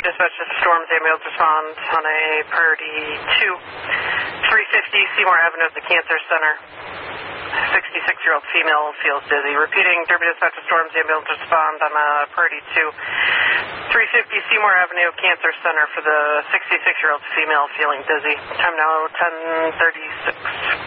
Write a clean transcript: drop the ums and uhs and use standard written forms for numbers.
Dispatch to Storms ambulance respond on a priority 2, 350 Seymour Avenue at the Cancer Center. 66-year-old female feels dizzy. Repeating, Derby Dispatch to Storms ambulance respond on a priority 2, 350 Seymour Avenue, Cancer Center for the 66-year-old female feeling dizzy. Time now 10:36.